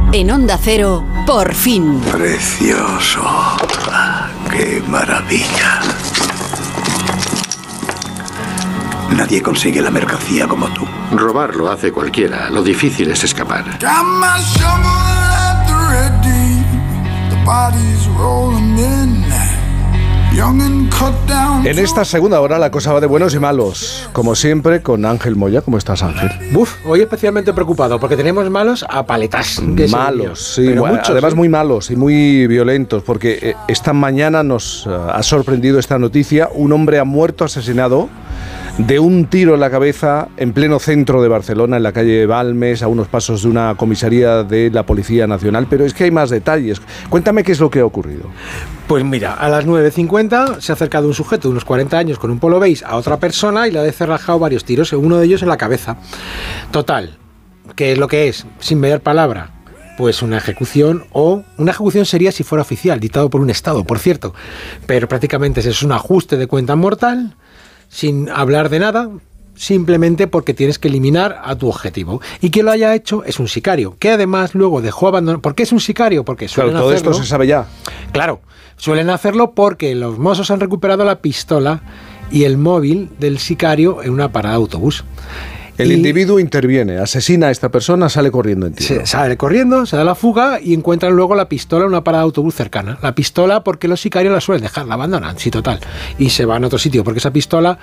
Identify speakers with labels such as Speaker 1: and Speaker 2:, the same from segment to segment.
Speaker 1: En Onda Cero, por fin.
Speaker 2: Precioso. ¡Qué maravilla! Nadie consigue la mercancía como tú.
Speaker 3: Robar lo hace cualquiera. Lo difícil es escapar.
Speaker 4: En esta segunda hora la cosa va de buenos y malos. Como siempre, con Ángel Moya. ¿Cómo estás, Ángel?
Speaker 5: Hoy especialmente preocupado porque tenemos malos a paletas.
Speaker 4: Malos, sí. Muchos, además muy malos y muy violentos, porque esta mañana nos ha sorprendido esta noticia. Un hombre ha muerto asesinado de un tiro en la cabeza en pleno centro de Barcelona, en la calle Balmes, a unos pasos de una comisaría de la Policía Nacional. Pero es que hay más detalles. Cuéntame qué es lo que ha ocurrido.
Speaker 5: Pues mira, a las 9:50 se ha acercado un sujeto de unos 40 años con un polo beige a otra persona y le ha descerrajado varios tiros, uno de ellos en la cabeza. Total, ¿qué es lo que es? Sin mediar palabra. Pues una ejecución, o una ejecución sería si fuera oficial, dictado por un Estado, por cierto. Pero prácticamente es un ajuste de cuenta mortal, sin hablar de nada, simplemente porque tienes que eliminar a tu objetivo. Y quien lo haya hecho es un sicario, que además luego dejó abandonar. ¿Por qué es un sicario? Porque suelen
Speaker 4: todo
Speaker 5: hacerlo.
Speaker 4: Esto se sabe ya.
Speaker 5: Claro, suelen hacerlo porque los mozos han recuperado la pistola y el móvil del sicario en una parada de autobús.
Speaker 4: El individuo interviene, asesina a esta persona, sale corriendo en tiro.
Speaker 5: Sale corriendo, se da la fuga y encuentran luego la pistola en una parada de autobús cercana. La pistola porque los sicarios la suelen dejar, la abandonan, sí, total. Y se van a otro sitio porque esa pistola,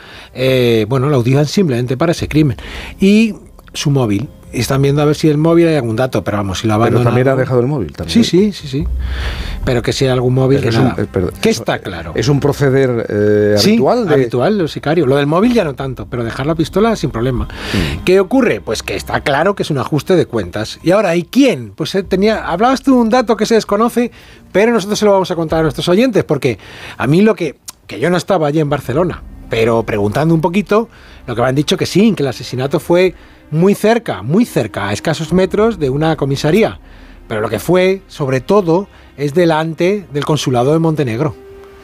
Speaker 5: la utilizan simplemente para ese crimen. Y su móvil. Y están viendo a ver si el móvil hay algún dato, pero vamos, si lo abandonan.
Speaker 4: Pero también ha dejado el móvil, también.
Speaker 5: Sí. Pero que si hay algún móvil, pero que nada. Que está claro.
Speaker 4: ¿Es un proceder habitual?
Speaker 5: Habitual, los sicarios. Lo del móvil ya no tanto, pero dejar la pistola sin problema. ¿Qué ocurre? Pues que está claro que es un ajuste de cuentas. Y ahora, ¿y quién? Pues hablabas tú de un dato que se desconoce, pero nosotros se lo vamos a contar a nuestros oyentes, porque a mí que yo no estaba allí en Barcelona, pero preguntando un poquito, lo que me han dicho que sí, que el asesinato fue muy cerca, a escasos metros de una comisaría. Pero lo que fue, sobre todo, es delante del consulado de Montenegro.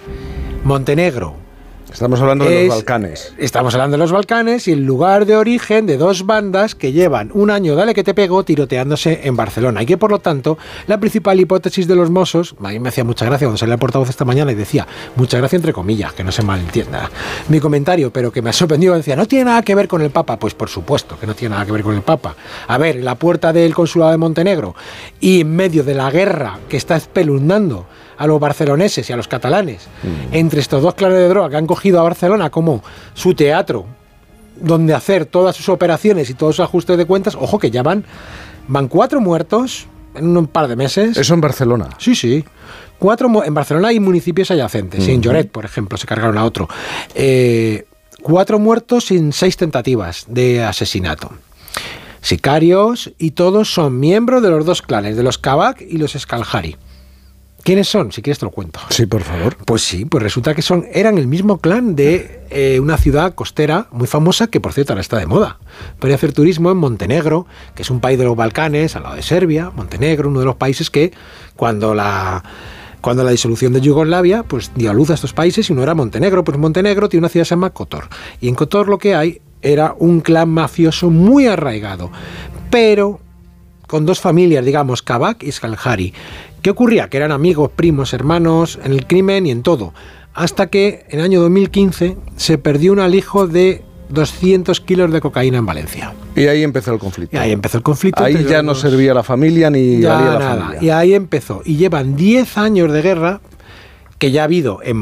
Speaker 4: Estamos hablando de los Balcanes.
Speaker 5: Estamos hablando de los Balcanes y el lugar de origen de dos bandas que llevan un año, dale que te pego, tiroteándose en Barcelona. Y que, por lo tanto, la principal hipótesis de los Mossos, a mí me hacía mucha gracia cuando salía el portavoz esta mañana y decía, mucha gracia entre comillas, que no se malentienda mi comentario, pero que me ha sorprendido, decía, ¿no tiene nada que ver con el Papa? Pues por supuesto que no tiene nada que ver con el Papa. A ver, en la puerta del consulado de Montenegro y en medio de la guerra que está espeluznando a los barceloneses y a los catalanes, entre estos dos clanes de droga que han cogido a Barcelona como su teatro donde hacer todas sus operaciones y todos sus ajustes de cuentas, ojo que ya van 4 muertos en un par de meses.
Speaker 4: ¿Eso en Barcelona?
Speaker 5: Sí. 4 en Barcelona hay municipios adyacentes. En Lloret, por ejemplo, se cargaron a otro. 4 muertos en 6 tentativas de asesinato. Sicarios, y todos son miembros de los dos clanes, de los Kabak y los Escaljari. ¿Quiénes son? Si quieres te lo cuento.
Speaker 4: Sí, por favor.
Speaker 5: Pues sí, pues resulta que eran el mismo clan de una ciudad costera muy famosa, que por cierto ahora está de moda. Podría hacer turismo en Montenegro, que es un país de los Balcanes, al lado de Serbia. Montenegro, uno de los países que cuando la disolución de Yugoslavia, pues dio a luz a estos países, y uno era Montenegro. Pues Montenegro tiene una ciudad que se llama Kotor. Y en Kotor lo que hay era un clan mafioso muy arraigado, pero con dos familias, digamos, Kabak y Escaljari. ¿Qué ocurría? Que eran amigos, primos, hermanos, en el crimen y en todo. Hasta que en el año 2015 se perdió un alijo de 200 kilos de cocaína en Valencia.
Speaker 4: Y ahí empezó el conflicto.
Speaker 5: Ahí
Speaker 4: ya no servía la familia ni valía la
Speaker 5: nada.
Speaker 4: familia.
Speaker 5: Y ahí empezó. Y llevan 10 años de guerra, que ya ha habido en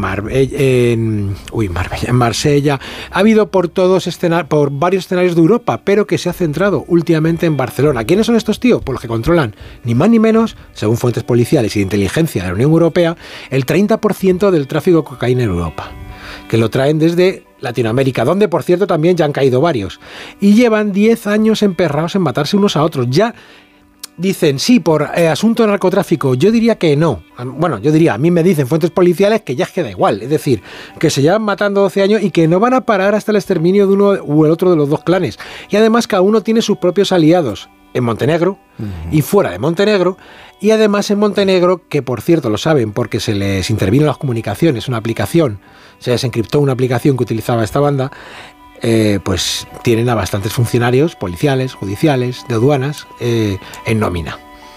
Speaker 5: Marsella, ha habido por varios escenarios de Europa, pero que se ha centrado últimamente en Barcelona. ¿Quiénes son estos tíos? Pues los que controlan, ni más ni menos, según fuentes policiales y de inteligencia de la Unión Europea, el 30% del tráfico de cocaína en Europa, que lo traen desde Latinoamérica, donde, por cierto, también ya han caído varios. Y llevan 10 años emperrados en matarse unos a otros. Ya dicen, sí, por asunto de narcotráfico. Yo diría que no. Bueno, a mí me dicen fuentes policiales que ya es que da igual. Es decir, que se llevan matando 12 años y que no van a parar hasta el exterminio de uno u el otro de los dos clanes. Y además cada uno tiene sus propios aliados en Montenegro y fuera de Montenegro. Y además en Montenegro, que por cierto lo saben porque se les intervino las comunicaciones, una aplicación, se desencriptó una aplicación que utilizaba esta banda, pues tienen a bastantes funcionarios policiales, judiciales, de aduanas, en nómina.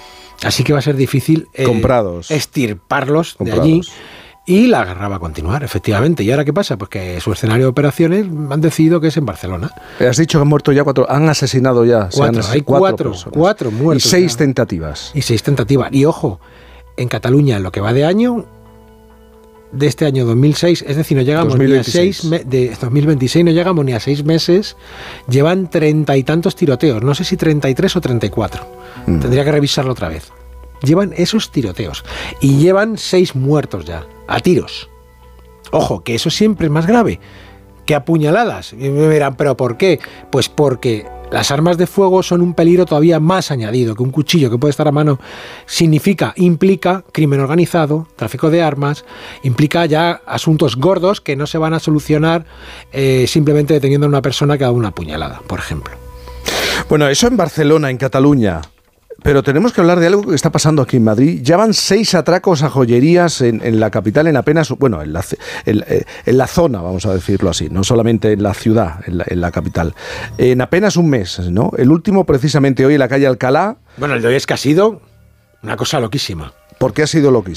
Speaker 5: Así que va a ser difícil extirparlos de allí. Y la guerra va a continuar, efectivamente. ¿Y ahora qué pasa? Pues que su escenario de operaciones han decidido que es en Barcelona.
Speaker 4: Has dicho que han muerto ya 4, han asesinado ya.
Speaker 5: Hay cuatro muertos.
Speaker 4: Y 6 tentativas.
Speaker 5: Y ojo, en Cataluña, en lo que va de año, de este año 2006, es decir, no llegamos 2026. De 2026 no llegamos ni a 6 meses, llevan 30 y tantos tiroteos, no sé si 33 o 34. Tendría que revisarlo otra vez. Llevan esos tiroteos y llevan 6 muertos ya, a tiros. Ojo, que eso siempre es más grave que apuñaladas. Y me dirán, ¿pero por qué? Pues porque las armas de fuego son un peligro todavía más añadido que un cuchillo que puede estar a mano. Implica crimen organizado, tráfico de armas, implica ya asuntos gordos que no se van a solucionar simplemente deteniendo a una persona que ha dado una apuñalada, por ejemplo.
Speaker 4: Bueno, eso en Barcelona, en Cataluña. Pero tenemos que hablar de algo que está pasando aquí en Madrid. Ya van 6 atracos a joyerías en la capital en apenas... Bueno, en la zona, vamos a decirlo así, no solamente en la ciudad, en la capital. En apenas un mes, ¿no? El último, precisamente hoy, en la calle Alcalá.
Speaker 5: Bueno, el de hoy es que ha sido una cosa loquísima.
Speaker 4: ¿Por qué ha sido loquísimo?